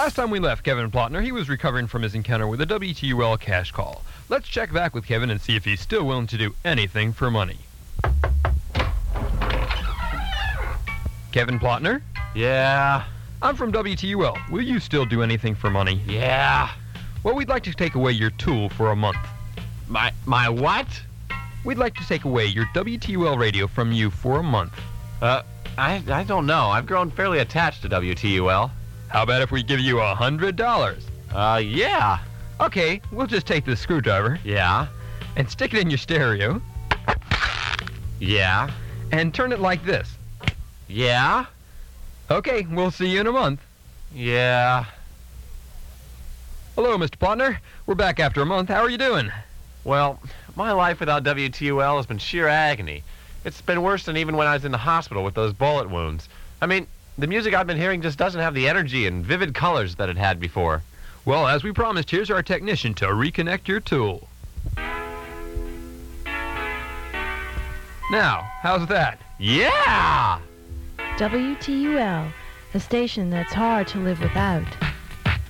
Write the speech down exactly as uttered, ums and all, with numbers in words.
Last time we left Kevin Plotner, he was recovering from his encounter with a W T U L cash call. Let's check back with Kevin and see if he's still willing to do anything for money. Kevin Plotner? Yeah. I'm from W T U L. Will you still do anything for money? Yeah. Well, we'd like to take away your tool for a month. My, my what? We'd like to take away your W T U L radio from you for a month. Uh, I, I don't know. I've grown fairly attached to W T U L. How about if we give you a hundred dollars? Uh, yeah. Okay, we'll just take this screwdriver Yeah. and stick it in your stereo Yeah. and turn it like this. Yeah. Okay, we'll see you in a month. Yeah. Hello, Mister Plotner. We're back after a month. How are you doing? Well, my life without W T U L has been sheer agony. It's been worse than even when I was in the hospital with those bullet wounds. I mean, the music I've been hearing just doesn't have the energy and vivid colors that it had before. Well, as we promised, here's our technician to reconnect your tool. Now, how's that? Yeah! W T U L, a station that's hard to live without.